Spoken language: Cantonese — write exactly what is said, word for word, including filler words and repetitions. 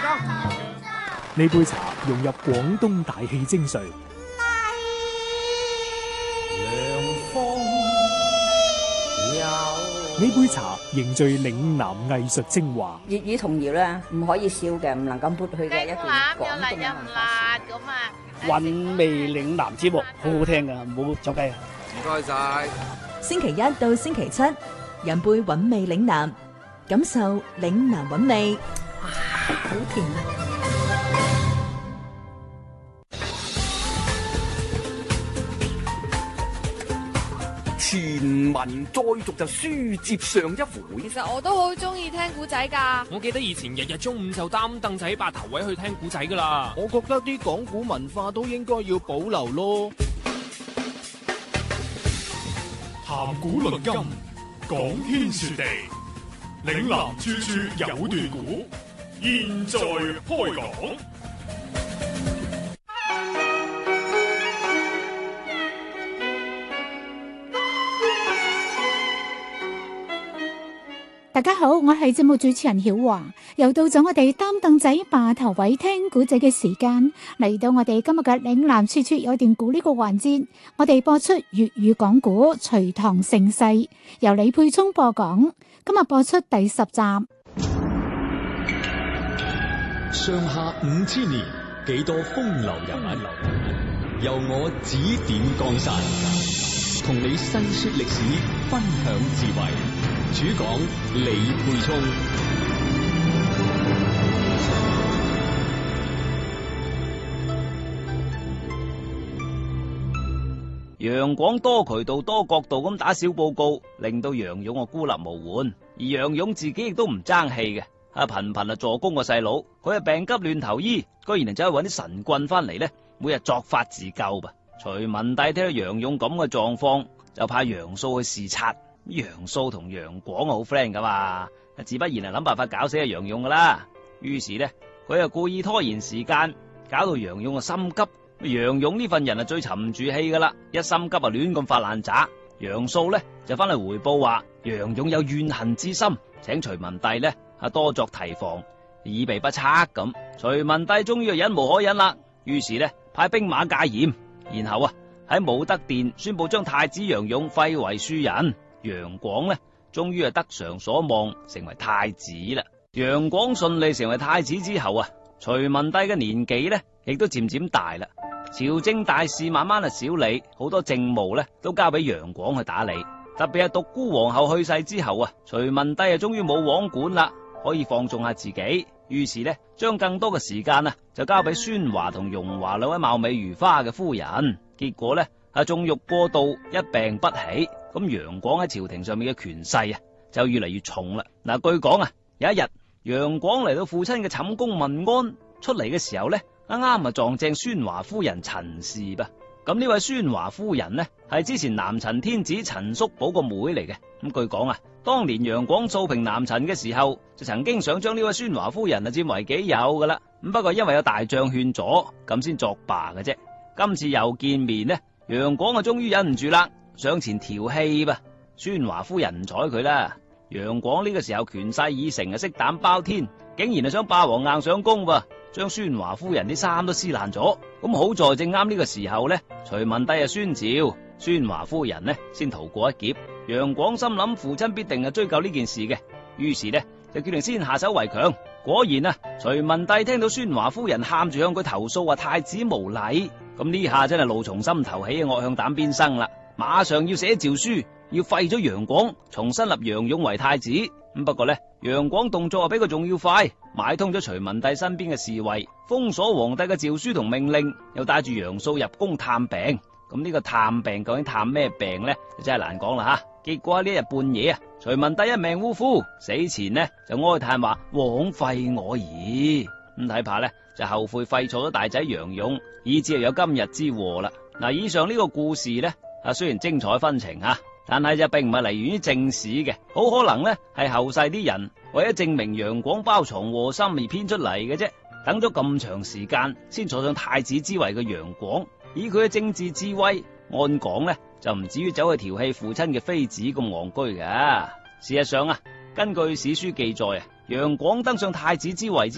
呢杯茶融入廣東大氣精髓，呢杯茶凝聚嶺南藝術精華。 粵語童謠咧，唔可以少嘅，唔能夠抹去嘅一段廣東嘅文化。 韻味嶺南節目好好聽噶，唔好走雞啊！ 唔該晒。 星期一到星期七，飲杯韻味嶺南，感受嶺南韻味。哇，好甜啊！ 前文再續就書接上一回。 其實我都好中意聽古仔噶。 我記得以前日日中午就擔凳仔霸頭位去聽古仔噶啦。 我覺得啲講古文化都應該要保留咯。 談古論今，講天說地，嶺南處處有段古。現在開講。 大家好，我係節目主持人曉華，又到咗我哋擔凳仔霸頭位聽古仔嘅時間，嚟到我哋今日嘅嶺南處處有段古呢個環節，我哋播出粵語講古《隋唐盛世》，由李佩聰播講。今日播出第十集。 上下五千年，幾多風流人物，由我指點江山，同你細說歷史，分享智慧。主講李佩聰。 楊廣多渠道多角度咁打小報告，令到楊勇啊孤立無援，而楊勇自己亦都唔爭氣嘅，啊頻頻啊助攻個細佬，佢係病急亂投醫，居然就走去搵啲神棍翻嚟咧，每日作法自救噃。隋文帝聽到楊勇咁嘅狀況，就派楊素去視察。楊素同楊廣好 friend 噶嘛，自不然係諗辦法搞死阿楊勇噶啦。於是咧，佢又故意拖延時間，搞到楊勇啊心急。楊勇呢份人啊最沉唔住氣噶啦，一心急啊亂咁發爛渣。楊素咧就翻嚟回報話，楊勇有怨恨之心，請隋文帝咧啊多作提防，以備不測咁。隋文帝終於忍無可忍啦，於是咧派兵馬戒嚴，然後啊喺武德殿宣布將太子楊勇廢為庶人。楊廣呢，終於係得償所望，成為太子啦。楊廣順利成為太子之後啊，隋文帝嘅年紀呢，亦都漸漸大啦。朝政大事慢慢啊少理，好多政務呢都交俾楊廣去打理。特別係獨孤皇后去世之後啊，隋文帝啊終於冇王管啦，可以放縱下自己。於是呢，將更多嘅時間啊就交俾孫華同容華兩位貌美如花嘅夫人。結果呢，係縱欲過度，一病不起。咁楊廣喺朝廷上面嘅權勢啊，就越嚟越重啦。嗱，據講啊，有一日楊廣嚟到父親嘅寢宮問安，出嚟嘅時候咧，啱啱啊撞正孫華夫人陳氏噃。咁呢位孫華夫人呢，係之前南陳天子陳叔寶個妹嚟嘅。咁據講啊，當年楊廣掃平南陳嘅時候，就曾經想將呢位孫華夫人啊佔為己有噶啦。咁不過因為有大將勸阻，咁先作罷嘅啫。今次又見面呢，楊廣啊終於忍唔住啦，上前調戲吧。孫華夫人唔睬佢啦。楊廣呢個時候權勢已成啊，色膽包天，竟然係想霸王硬上弓噃，將孫華夫人啲衫都撕爛咗。咁好在正啱呢個時候呢，隋文帝啊宣召，孫華夫人呢先逃過一劫。楊廣心諗父親必定係追究呢件事嘅，於是呢就決定先下手為強。果然啊，隋文帝聽到孫華夫人喊住向佢投訴話太子無禮，咁呢下真係怒從心頭起，惡向膽邊生啦。馬上要寫詔書，要廢咗楊廣，重新立楊勇為太子。咁不過呢，楊廣動作啊比佢仲要快，買通咗隋文帝身邊嘅侍衛，封鎖皇帝嘅詔書同命令，又帶住楊素入宮探病。咁呢個探病究竟探咩病呢？就真係難講啦吓。結果喺呢一日半夜啊，隋文帝一命嗚呼，死前呢就哀嘆話枉費我兒。咁睇怕呢就後悔廢錯咗大仔楊勇，以至係有今日之禍啦。嗱，以上呢個故事呢，啊雖然精彩紛呈吓，但係就並唔係嚟源於正史嘅，好可能呢係後世啲人為咗證明楊廣包藏禍心而編出嚟嘅啫。等咗咁長時間先坐上太子之位嘅楊廣，以佢嘅政治智慧，按講呢就唔至於走去調戲父親嘅妃子咁戇居㗎。事實上啊，根據史書記載啊，楊廣登上太子之位之